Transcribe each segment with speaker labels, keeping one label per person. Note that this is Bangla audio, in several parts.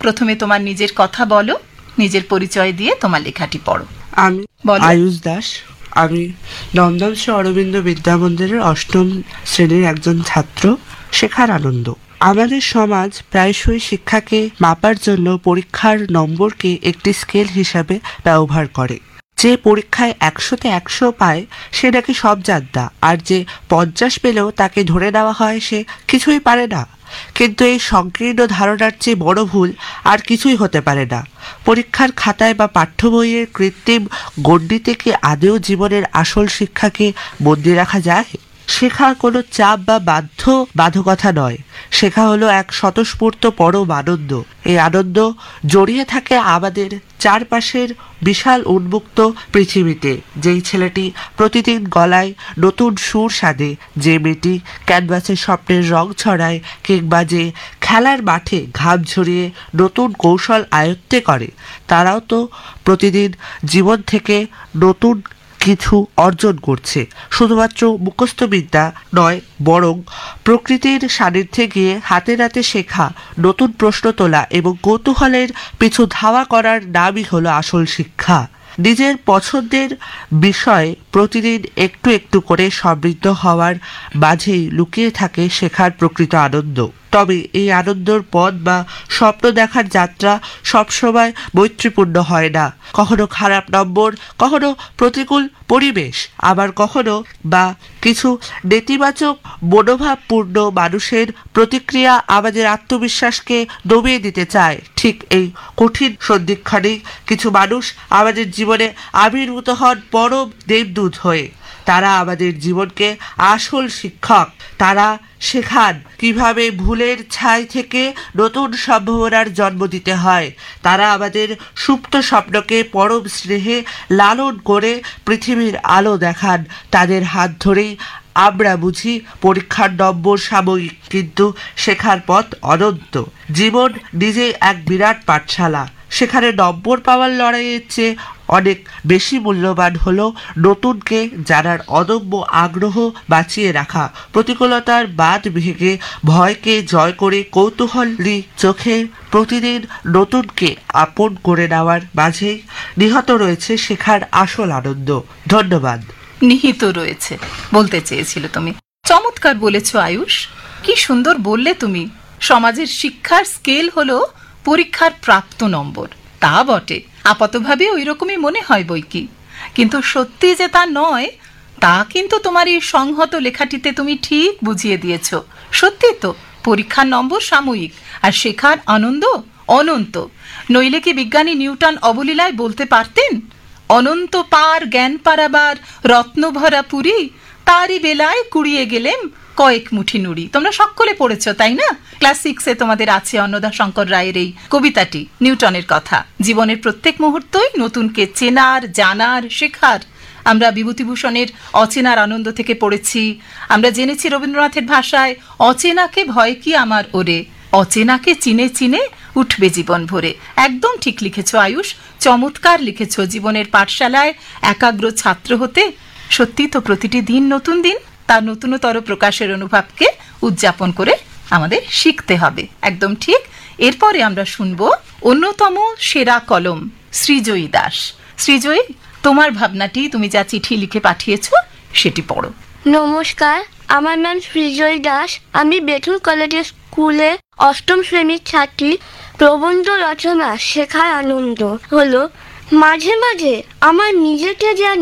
Speaker 1: প্রথমে তোমার নিজের কথা বলো, নিজের পরিচয় দিয়ে তোমার লেখাটি পড়ো।
Speaker 2: আমি
Speaker 1: বলো।
Speaker 2: আয়ুষ দাস। আমি দমদম শ্রী অরবিন্দ বিদ্যা মন্দিরের 8ম শ্রেণীর একজন ছাত্র। শেখার আনন্দ। আমাদের সমাজ প্রায়শই শিক্ষাকে মাপার জন্য পরীক্ষার নম্বরকে একটি স্কেল হিসাবে ব্যবহার করে। যে পরীক্ষায় 100-তে 100 পায় সে নাকি সব জানতা, আর যে 50 পেলেও তাকে ধরে নেওয়া হয় সে কিছুই পারে না। কিন্তু এই সংকীর্ণ ধারণার চেয়ে বড় ভুল আর কিছুই হতে পারে না। পরীক্ষার খাতায় বা পাঠ্য বইয়ের কৃত্রিম গণ্ডি থেকে আদৌ জীবনের আসল শিক্ষাকে বন্দী রাখা যায়? শেখা কোনো চাপ বা বাধ্যকতা নয়। শেখা হলো এক স্বতঃস্ফূর্ত পরম আনন্দ। এই আনন্দ জড়িয়ে থাকে আমাদের চারপাশের বিশাল উন্মুক্ত পৃথিবীতে। যেই ছেলেটি প্রতিদিন গলায় নতুন সুর সাধে, যে মেয়েটি ক্যানভাসে স্বপ্নের রং ছড়ায়, কিংবা যে খেলার মাঠে ঘাম ঝরিয়ে নতুন কৌশল আয়ত্তে করে, তারাও তো প্রতিদিন জীবন থেকে নতুন কিছু অর্জন করছে। শুধুমাত্র মুখস্থবিদ্যা নয়, বরং প্রকৃতির সান্নিধ্যে গিয়ে হাতে নাতে শেখা, নতুন প্রশ্ন তোলা এবং কৌতূহলের পিছু ধাওয়া করার নামই হলো আসল শিক্ষা। নিজের পছন্দের বিষয়ে প্রতিদিন একটু একটু করে সমৃদ্ধ হওয়ার মাঝেই লুকিয়ে থাকে শেখার প্রকৃত আনন্দ। তবে এই আনন্দর পথ বা স্বপ্ন দেখার যাত্রা সবসময় মৈত্রীপূর্ণ হয় না। কখনো খারাপ নম্বর, কখনো প্রতিকূল পরিবেশ, আবার কখনো বা কিছু নেতিবাচক মনোভাবপূর্ণ মানুষের প্রতিক্রিয়া আমাদের আত্মবিশ্বাসকে দমিয়ে দিতে চায়। ঠিক এই কঠিন সন্ধিক্ষণে কিছু মানুষ আমাদের জীবনে আবির্ভূত হন পরম দেবদূত হয়ে। তারা আমাদের জীবনকে আসল শিক্ষক। তারা শেখান কিভাবে ভুলের ছাই থেকে নতুন সম্ভাবনার জন্ম দিতে হয়। তারা আমাদের সুপ্ত স্বপ্নকে পরম স্নেহে লালন করে পৃথিবীর আলো দেখান। তাদের হাত ধরেই আমরা বুঝি পরীক্ষার নম্বর সাময়িক, কিন্তু শেখার পথ অনন্ত। জীবন নিজেই এক বিরাট পাঠশালা। সেখানে নম্বর পাওয়ার লড়াইয়ের চেয়ে অনেক বেশি মূল্যবান হলো নতুনকে জানার অদম্য আগ্রহ বাঁচিয়ে রাখা। প্রতিকূলতার বাঁধ ভেঙে ভয়কে জয় করে কৌতূহলী চোখে প্রতিদিন নতুনকে আপন করে নেওয়ার মাঝেই নিহত রয়েছে শেখার আসল আনন্দ। ধন্যবাদ।
Speaker 1: নিহিত রয়েছে বলতে চেয়েছিলে তুমি। চমৎকার বলেছ আয়ুষ, কি সুন্দর বললে তুমি। সমাজের শিক্ষার স্কেল হলো পরীক্ষার প্রাপ্ত নম্বর। তা বটে, আপাতভাবে ওই রকমই মনে হয় বই কি, কিন্তু সত্যি যে তা নয় তা কিন্তু তোমার এই সংহত লেখাটিতে তুমি ঠিক বুঝিয়ে দিয়েছ। সত্যি তো, পরীক্ষার নম্বর সাময়িক আর শেখার আনন্দ অনন্ত। নইলে কি বিজ্ঞানী নিউটন অবলীলায় বলতে পারতেন, অনন্ত পার জ্ঞান পারাবার রত্নভরা পুরী, তারই বেলায় কুড়িয়ে গেলেম কয়েক মুঠি নুড়ি। তোমরা সকলে পড়েছ তাই না? ক্লাস 6-এ তোমাদের আছে অন্নদা শঙ্কর রায়ের এই কবিতাটি, নিউটনের কথা। জীবনের প্রত্যেক মুহূর্তই নতুনকে চেনার, জানার, শেখার। আমরা বিভূতিভূষণের অচেনার আনন্দ থেকে পড়েছি। আমরা জেনেছি রবীন্দ্রনাথের ভাষায়, অচেনাকে ভয় কি আমার ওরে, অচেনাকে চিনে চিনে উঠবে জীবন ভরে। একদম ঠিক লিখেছ আয়ুষ, চমৎকার লিখেছ। জীবনের পাঠশালায় একাগ্র ছাত্র হতে সত্যি তো প্রতিটি দিন নতুন দিন, তার নতুনতর প্রকাশের অনুভবকে উদযাপন করে আমাদের শিখতে হবে। একদম ঠিক। এরপরে আমরা শুনব অন্যতম সেরা কলম শ্রীজয়ী দাস। শ্রীজয়ী, তোমার ভাবনাটি, তুমি যা চিঠি লিখে পাঠিয়েছ সেটি পড়ো।
Speaker 3: নমস্কার, আমার নাম শ্রীজয়ী দাস। আমি বেথুন কলেজের স্কুলে 8ম শ্রেণীর ছাত্রী। প্রবন্ধ রচনা শেখার আনন্দ হলো মাঝে মাঝে আমার নিজেকে যেন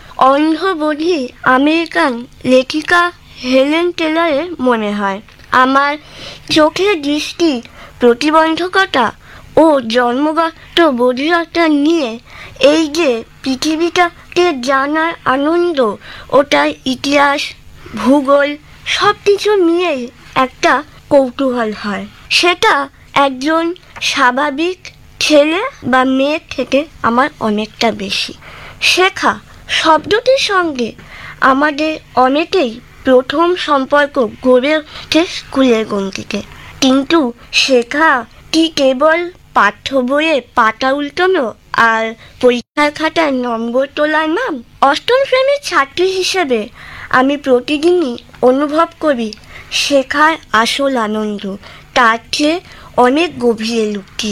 Speaker 3: অন্ধবোধী আমেরিকান লেখিকা হেলেন কেলারের মনে হয়। আমার চোখের দৃষ্টি প্রতিবন্ধকতা ও জন্মগত বধিরতা নিয়ে এই যে পৃথিবীটাকে জানার আনন্দ, ওটার ইতিহাস, ভূগোল সব কিছু নিয়েই একটা কৌতূহল হয়। সেটা একজন স্বাভাবিক ছেলে বা মেয়ের থেকে আমার অনেকটা বেশি। শেখা শব্দটির সঙ্গে আমাদের অনেকেই প্রথম সম্পর্ক গড়ে ওঠে স্কুলের গণ্ডিতে। কিন্তু শেখা কি কেবল পাঠ্য বইয়ে পাতা উল্টানো আর পরীক্ষার খাতায় নম্বর তোলার নাম? 8ম শ্রেণীর ছাত্রী হিসেবে আমি প্রতিদিনই অনুভব করি শেখার আসল আনন্দ তার চেয়ে অনেক গভীরে লুকিয়ে।